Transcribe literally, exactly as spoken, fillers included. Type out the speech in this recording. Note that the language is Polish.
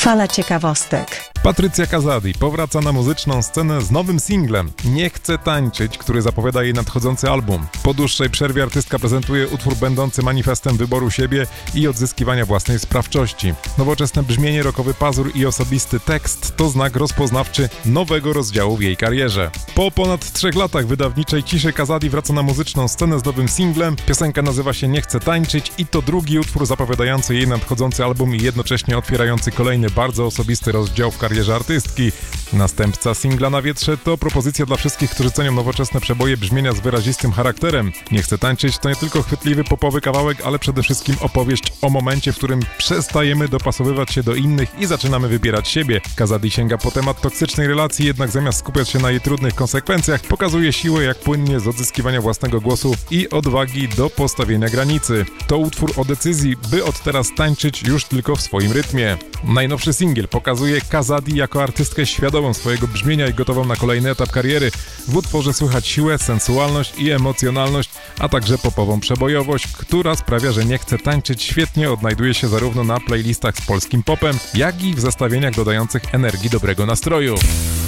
Fala ciekawostek. Patrycja Kazadi powraca na muzyczną scenę z nowym singlem Nie chcę tańczyć, który zapowiada jej nadchodzący album. Po dłuższej przerwie artystka prezentuje utwór będący manifestem wyboru siebie i odzyskiwania własnej sprawczości. Nowoczesne brzmienie, rockowy pazur i osobisty tekst to znak rozpoznawczy nowego rozdziału w jej karierze. Po ponad trzech latach wydawniczej ciszy Kazadi wraca na muzyczną scenę z nowym singlem. Piosenka nazywa się Nie chcę tańczyć i to drugi utwór zapowiadający jej nadchodzący album i jednocześnie otwierający kolejny bardzo osobisty rozdział w karierze artystki. Następca singla Na wietrze to propozycja dla wszystkich, którzy cenią nowoczesne przeboje brzmienia z wyrazistym charakterem. Nie chcę tańczyć to nie tylko chwytliwy popowy kawałek, ale przede wszystkim opowieść o momencie, w którym przestajemy dopasowywać się do innych i zaczynamy wybierać siebie. Kazadi sięga po temat toksycznej relacji, jednak zamiast skupiać się na jej trudnych konsekwencjach, pokazuje siłę, jak płynnie z odzyskiwania własnego głosu i odwagi do postawienia granicy. To utwór o decyzji, by od teraz tańczyć już tylko w swoim rytmie. Najnowszy singiel pokazuje Kazadi jako artystkę świadomą swojego brzmienia i gotową na kolejny etap kariery. W utworze słychać siłę, sensualność i emocjonalność, a także popową przebojowość, która sprawia, że Nie chcę tańczyć świetnie odnajduje się zarówno na playlistach z polskim popem, jak i w zestawieniach dodających energii dobrego nastroju.